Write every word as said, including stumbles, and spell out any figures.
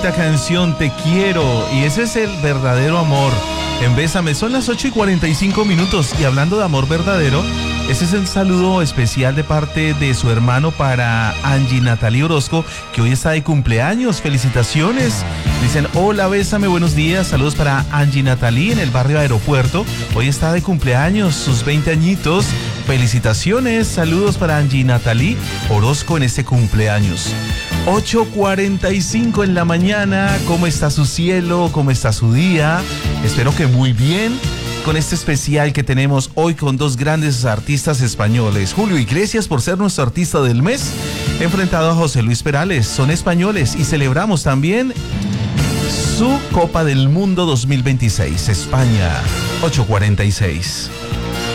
bonita canción, Te quiero, y ese es el verdadero amor. En Bésame, son las ocho y cuarenta y cinco minutos, y hablando de amor verdadero, ese es el saludo especial de parte de su hermano para Angie Natalie Orozco, que hoy está de cumpleaños. Felicitaciones. Dicen, hola, Bésame, buenos días. Saludos para Angie Natalie en el barrio Aeropuerto. Hoy está de cumpleaños, sus veinte añitos. Felicitaciones. Saludos para Angie Natalie Orozco en este cumpleaños. ocho cuarenta y cinco en la mañana. ¿Cómo está su cielo? ¿Cómo está su día? Espero que muy bien. Con este especial que tenemos hoy con dos grandes artistas españoles. Julio Iglesias, por ser nuestro artista del mes, enfrentado a José Luis Perales. Son españoles y celebramos también su Copa del Mundo dos mil veintiséis. España, ocho cuarenta y seis.